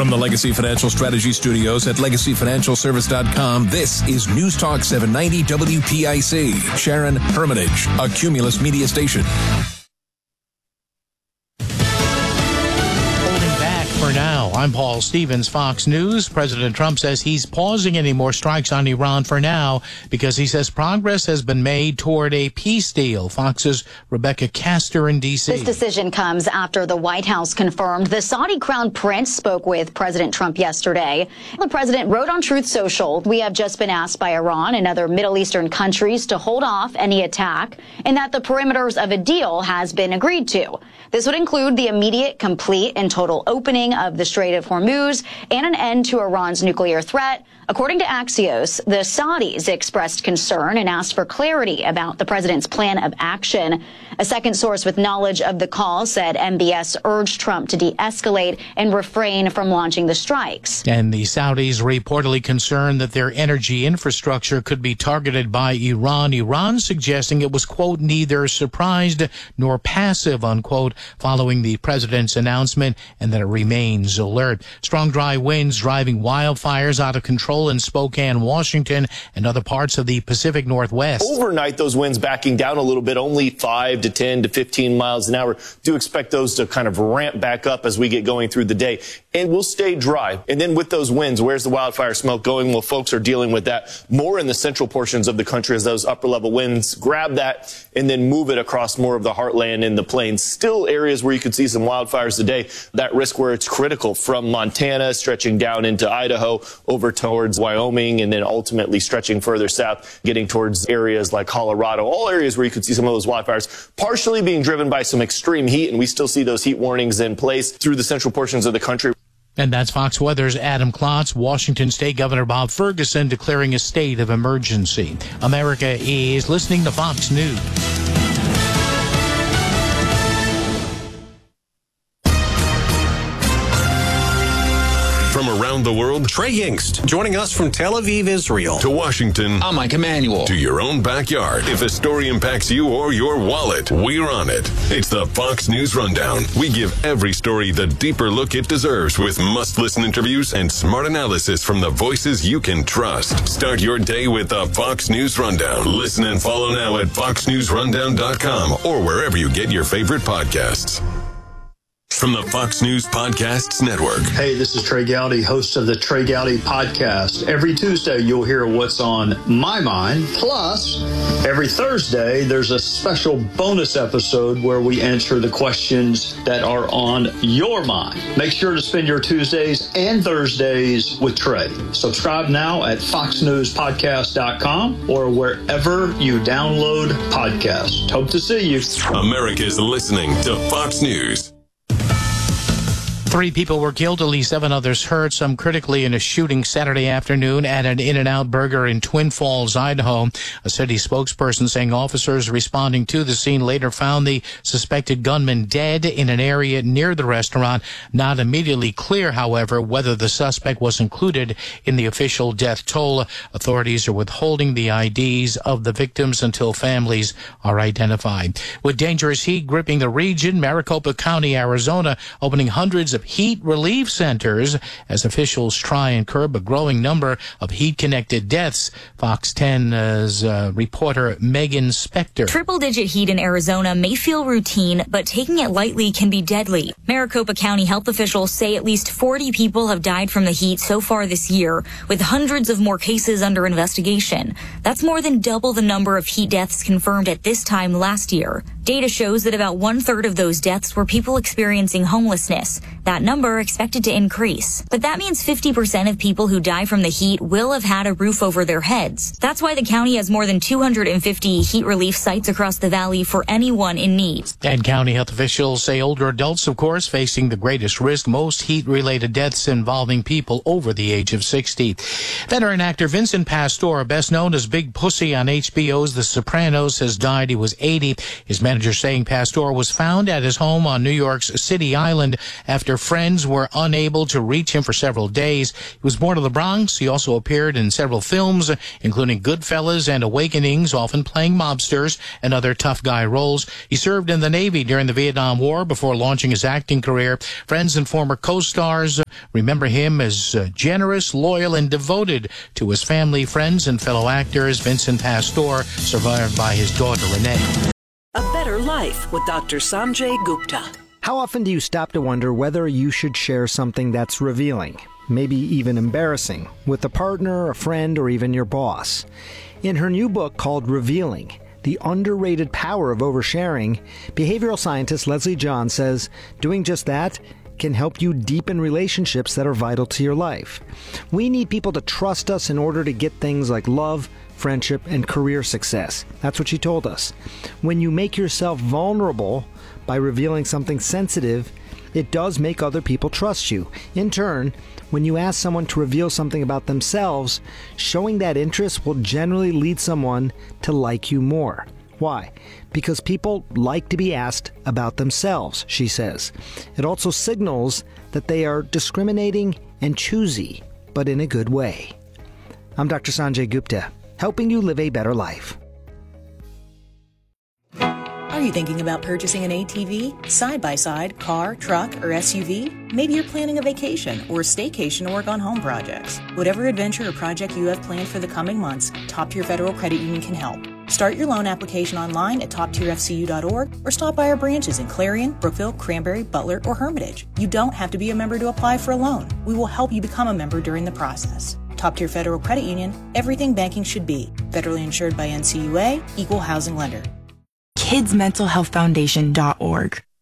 From the Legacy Financial Strategy Studios at LegacyFinancialService.com, this is News Talk 790 WPIC. Sharon Hermitage, a Cumulus Media station. For now, I'm Paul Stevens, Fox News. President Trump says he's pausing any more strikes on Iran for now because he says progress has been made toward a peace deal. Fox's Rebecca Castor in D.C. This decision comes after the White House confirmed the Saudi crown prince spoke with President Trump yesterday. The president wrote on Truth Social, "We have just been asked by Iran and other Middle Eastern countries to hold off any attack and that the perimeters of a deal has been agreed to. This would include the immediate, complete, and total opening of the Strait of Hormuz and an end to Iran's nuclear threat." According to Axios, the Saudis expressed concern and asked for clarity about the president's plan of action. A second source with knowledge of the call said MBS urged Trump to de-escalate and refrain from launching the strikes. And the Saudis reportedly concerned that their energy infrastructure could be targeted by Iran. Iran suggesting it was, quote, neither surprised nor passive, unquote, following the president's announcement, and that it remains alert. Strong dry winds driving wildfires out of control in Spokane, Washington, and other parts of the Pacific Northwest. Overnight, those winds backing down a little bit, only 5 to 10 to 15 miles an hour. Do expect those to kind of ramp back up as we get going through the day. And we'll stay dry. And then with those winds, where's the wildfire smoke going? Well, folks are dealing with that more in the central portions of the country as those upper level winds grab that and then move it across more of the heartland and the plains. Still areas where you could see some wildfires today. That risk where it's critical from Montana, stretching down into Idaho, over towards Wyoming, and then ultimately stretching further south, getting towards areas like Colorado. All areas where you could see some of those wildfires partially being driven by some extreme heat, and we still see those heat warnings in place through the central portions of the country. And that's Fox Weather's Adam Klotz. Washington State Governor Bob Ferguson declaring a state of emergency. America is listening to Fox News. From around the world, Trey Yingst, joining us from Tel Aviv, Israel. to Washington, I'm Mike Emanuel. to your own backyard. If a story impacts you or your wallet, we're on it. It's the Fox News Rundown. We give every story the deeper look it deserves with must-listen interviews and smart analysis from the voices you can trust. Start your day with the Fox News Rundown. Listen and follow now at foxnewsrundown.com or wherever you get your favorite podcasts. From the Fox News Podcasts Network. Hey, this is Trey Gowdy, host of the Trey Gowdy Podcast. Every Tuesday, you'll hear what's on my mind. Plus, every Thursday, there's a special bonus episode where we answer the questions that are on your mind. Make sure to spend your Tuesdays and Thursdays with Trey. Subscribe now at foxnewspodcast.com or wherever you download podcasts. Hope to see you. America's listening to Fox News. 3 people were killed, at least 7 others hurt, some critically, in a shooting Saturday afternoon at an In-N-Out Burger in Twin Falls, Idaho. A city spokesperson saying officers responding to the scene later found the suspected gunman dead in an area near the restaurant. Not immediately clear, however, whether the suspect was included in the official death toll. Authorities are withholding the IDs of the victims until families are identified. With dangerous heat gripping the region, Maricopa County, Arizona, opening hundreds of heat relief centers as officials try and curb a growing number of heat-connected deaths. Fox 10's reporter Megan Spector. Triple-digit heat in Arizona may feel routine, but taking it lightly can be deadly. Maricopa County health officials say at least 40 people have died from the heat so far this year, with hundreds of more cases under investigation. That's more than double the number of heat deaths confirmed at this time last year. Data shows that about 1/3 of those deaths were people experiencing homelessness. That number expected to increase. But that means 50% of people who die from the heat will have had a roof over their heads. That's why the county has more than 250 heat relief sites across the valley for anyone in need. And county health officials say older adults, of course, facing the greatest risk, most heat-related deaths involving people over the age of 60. Veteran actor Vincent Pastore, best known as Big Pussy on HBO's The Sopranos, has died. He was 80. His Managers saying Pastor was found at his home on New York's City Island after friends were unable to reach him for several days. He was born in the Bronx. He also appeared in several films, including Goodfellas and Awakenings, often playing mobsters and other tough guy roles. He served in the Navy during the Vietnam War before launching his acting career. Friends and former co-stars remember him as generous, loyal, and devoted to his family, friends, and fellow actors. Vincent Pastor, survived by his daughter, Renee. A Better Life with Dr. Sanjay Gupta. How often do you stop to wonder whether you should share something that's revealing, maybe even embarrassing, with a partner, a friend, or even your boss? In her new book called Revealing, The Underrated Power of Oversharing, behavioral scientist Leslie John says doing just that can help you deepen relationships that are vital to your life. We need people to trust us in order to get things like love, friendship, and career success. That's what she told us. When you make yourself vulnerable by revealing something sensitive, it does make other people trust you. In turn, when you ask someone to reveal something about themselves, showing that interest will generally lead someone to like you more. Why? Because people like to be asked about themselves, she says. It also signals that they are discriminating and choosy, but in a good way. I'm Dr. Sanjay Gupta, helping you live a better life. Are you thinking about purchasing an ATV, side-by-side, car, truck, or SUV? Maybe you're planning a vacation or a staycation to work on home projects. Whatever adventure or project you have planned for the coming months, Top Tier Federal Credit Union can help. Start your loan application online at toptierfcu.org or stop by our branches in Clarion, Brookville, Cranberry, Butler, or Hermitage. You don't have to be a member to apply for a loan. We will help you become a member during the process. Top Tier Federal Credit Union, everything banking should be. Federally insured by NCUA, Equal Housing Lender. KidsMentalHealthFoundation.org.